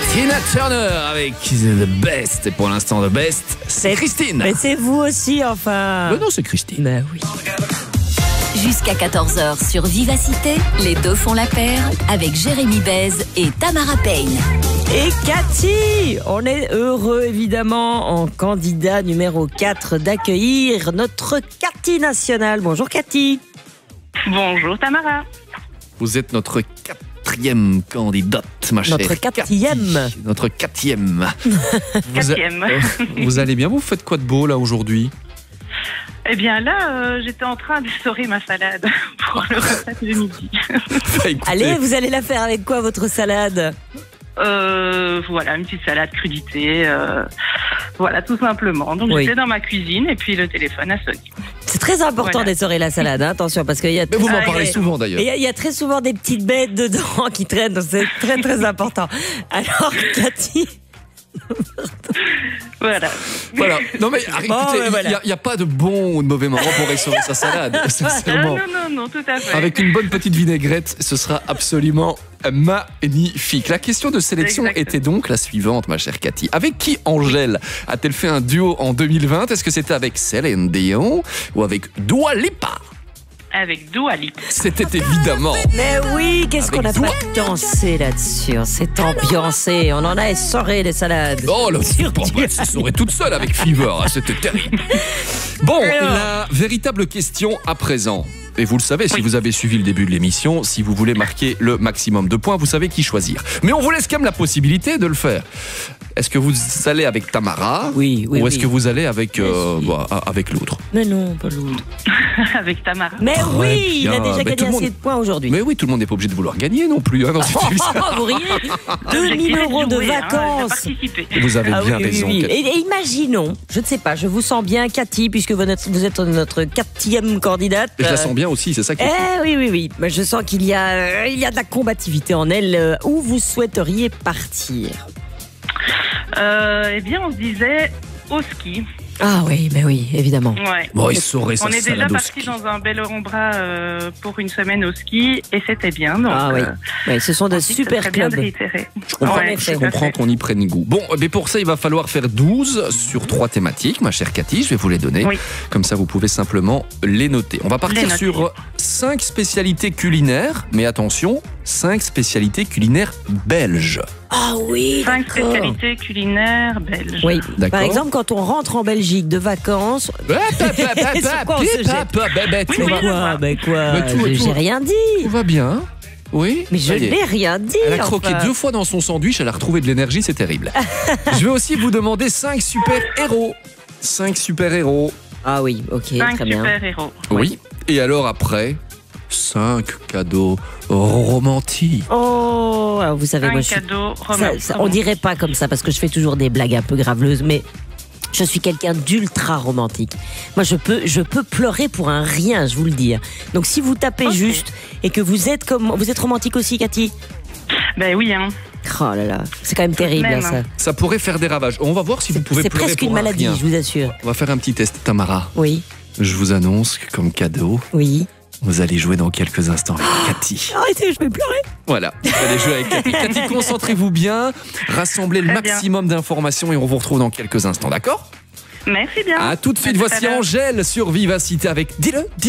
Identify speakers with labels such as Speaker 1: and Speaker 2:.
Speaker 1: Tina Turner avec The Best. Et pour l'instant, The Best, c'est Christine.
Speaker 2: Mais c'est vous aussi, enfin.
Speaker 1: Mais non, c'est Christine.
Speaker 2: Ben oui.
Speaker 3: Jusqu'à 14h sur Vivacité, les deux font la paire avec Jérémy Bèze et Tamara Payne.
Speaker 2: Et Cathy, on est heureux évidemment en candidat numéro 4 d'accueillir notre Cathy nationale. Bonjour Cathy.
Speaker 4: Bonjour Tamara.
Speaker 1: Vous êtes notre quatrième candidate, ma chère.
Speaker 2: Notre quatrième.
Speaker 1: Cathy. Notre quatrième.
Speaker 4: Quatrième.
Speaker 1: Vous allez bien? Vous faites quoi de beau là aujourd'hui?
Speaker 4: Eh bien là, j'étais en train d'essorer ma salade pour le repas de midi.
Speaker 1: Bah, écoutez,
Speaker 2: Allez, vous allez la faire avec quoi votre salade?
Speaker 4: Voilà, une petite salade crudité. Voilà, tout simplement. Donc
Speaker 2: Oui.
Speaker 4: j'étais dans ma cuisine et puis le téléphone a sonné.
Speaker 2: C'est très important
Speaker 4: Voilà.
Speaker 2: d'essorer la salade, hein, attention, parce qu'il y a
Speaker 1: mais vous m'en
Speaker 4: Ah,
Speaker 1: parlez
Speaker 4: ouais.
Speaker 1: souvent d'ailleurs.
Speaker 2: il y a très souvent des petites bêtes dedans qui traînent, donc c'est très très important. Alors Cathy,
Speaker 4: Voilà.
Speaker 1: Voilà. Non mais écoutez,
Speaker 2: mais voilà.
Speaker 1: il n'y a pas de bon ou de mauvais moment pour essorer sa salade. Sincèrement.
Speaker 4: Non, tout à fait.
Speaker 1: Avec une bonne petite vinaigrette, ce sera absolument magnifique. La question de sélection
Speaker 4: Exactement.
Speaker 1: était donc la suivante, ma chère Cathy. Avec qui Angèle a-t-elle fait un duo en 2020? Est-ce que c'était avec Céline Dion ou avec Dua Lipa?
Speaker 4: Avec Dua Lipa.
Speaker 1: C'était évidemment.
Speaker 2: mais oui, qu'est-ce
Speaker 1: Avec
Speaker 2: qu'on a
Speaker 1: toi.
Speaker 2: pas dansé là-dessus? On s'est ambiancé, on en a essoré les salades.
Speaker 1: Oh là, elle se saurait toute seule avec Fever, hein, c'était terrible. Bon, la véritable question à présent. Et vous le savez, si
Speaker 4: Oui.
Speaker 1: vous avez suivi le début de l'émission, si vous voulez marquer le maximum de points, vous savez qui choisir. Mais on vous laisse quand même la possibilité de le faire. Est-ce que vous allez avec Tamara?
Speaker 2: Oui, oui,
Speaker 1: Ou est-ce
Speaker 2: oui.
Speaker 1: que vous allez avec,
Speaker 2: Oui.
Speaker 1: avec l'autre?
Speaker 2: Mais non, pas l'autre.
Speaker 4: Avec Tamara.
Speaker 2: Mais
Speaker 1: Très
Speaker 2: oui, il a
Speaker 1: bien.
Speaker 2: déjà
Speaker 1: Mais
Speaker 2: gagné
Speaker 1: tout le monde-
Speaker 2: assez de points aujourd'hui.
Speaker 1: Mais oui, tout le monde n'est pas obligé de vouloir gagner non plus. Hein, dans cette émission.
Speaker 2: Oh, vous riez 2000 euros de vacances.
Speaker 4: Participer.
Speaker 1: Vous avez
Speaker 2: Ah
Speaker 1: bien
Speaker 2: oui, oui,
Speaker 1: raison.
Speaker 2: oui.
Speaker 1: Cathy.
Speaker 2: Et imaginons, je ne sais pas, je vous sens bien Cathy, puisque vous êtes notre quatrième candidate.
Speaker 1: Et je la sens bien aussi, c'est ça qui est
Speaker 2: Eh oui, oui, oui. Mais je sens qu'il y a de la combativité en elle. Où vous souhaiteriez partir?
Speaker 4: Eh bien, on se disait au ski.
Speaker 2: Ah oui, mais oui, évidemment.
Speaker 4: Ouais.
Speaker 1: Bon, il saurait sa
Speaker 4: On est déjà
Speaker 1: salade au
Speaker 4: parti
Speaker 1: ski.
Speaker 4: dans un bel Ombra pour une semaine au ski et c'était bien. Donc,
Speaker 2: Ah oui. Oui, ce sont de
Speaker 4: on se dit que ce
Speaker 2: super
Speaker 4: serait bien
Speaker 2: clubs.
Speaker 4: de réitérer.
Speaker 1: Je comprends,
Speaker 4: Ouais,
Speaker 1: je
Speaker 4: tout à
Speaker 1: comprends
Speaker 4: fait.
Speaker 1: qu'on y prenne goût. Bon, mais pour ça, il va falloir faire 12 sur 3 thématiques, ma chère Cathy. Je vais vous les donner.
Speaker 4: Oui.
Speaker 1: Comme ça, vous pouvez simplement les noter. On va partir
Speaker 4: Les noter.
Speaker 1: sur 5 spécialités culinaires. Mais attention, 5 spécialités culinaires belges.
Speaker 2: Ah oui,
Speaker 4: 5
Speaker 2: d'accord.
Speaker 4: spécialités culinaires belges.
Speaker 2: Oui,
Speaker 1: D'accord.
Speaker 2: par exemple, quand on rentre en Belgique de vacances. Sur quoi on se jette?
Speaker 1: Tout
Speaker 4: Oui,
Speaker 1: va-
Speaker 4: je vois.
Speaker 2: Quoi, mais quoi?
Speaker 1: Mais tout-
Speaker 2: J'ai rien dit.
Speaker 1: tout va bien. Oui.
Speaker 2: Mais je
Speaker 1: Ça y est.
Speaker 2: n'ai rien dit.
Speaker 1: Elle a croqué
Speaker 2: enfin.
Speaker 1: 2 fois dans son sandwich, elle a retrouvé de l'énergie, c'est terrible. Je vais aussi vous demander 5 super-héros. 5 super-héros.
Speaker 2: Ah oui, ok,
Speaker 4: 5
Speaker 2: très bien.
Speaker 4: super-héros.
Speaker 1: Oui. Et alors après, 5 cadeaux romantiques.
Speaker 2: Oh, alors vous savez,
Speaker 4: 5
Speaker 2: moi je suis.
Speaker 4: cadeaux
Speaker 2: Ça,
Speaker 4: romantiques.
Speaker 2: on dirait pas comme ça parce que je fais toujours des blagues un peu graveleuses, mais je suis quelqu'un d'ultra romantique. Moi, je peux pleurer pour un rien, je vous le dis. Donc, si vous tapez
Speaker 4: Ok.
Speaker 2: juste et que vous êtes romantique aussi, Cathy.
Speaker 4: Ben oui, hein.
Speaker 2: Oh là là, c'est quand même terrible
Speaker 4: Même.
Speaker 2: ça.
Speaker 1: Ça pourrait faire des ravages. On va voir si vous pouvez
Speaker 2: C'est
Speaker 1: pleurer
Speaker 2: presque
Speaker 1: pour
Speaker 2: une
Speaker 1: un
Speaker 2: maladie,
Speaker 1: rien.
Speaker 2: je vous assure.
Speaker 1: On va faire un petit test. Tamara,
Speaker 2: Oui,
Speaker 1: je vous annonce que comme cadeau,
Speaker 2: oui.
Speaker 1: vous allez jouer dans quelques instants avec Cathy.
Speaker 2: Arrêtez, je vais pleurer.
Speaker 1: Voilà, vous allez jouer avec Cathy. Cathy, concentrez-vous bien, rassemblez le
Speaker 4: Très bien.
Speaker 1: maximum d'informations et on vous retrouve dans quelques instants, d'accord?
Speaker 4: Merci bien.
Speaker 1: À tout de suite,
Speaker 4: À tout à
Speaker 1: voici
Speaker 4: l'heure.
Speaker 1: Angèle sur Vivacité avec Dis-le.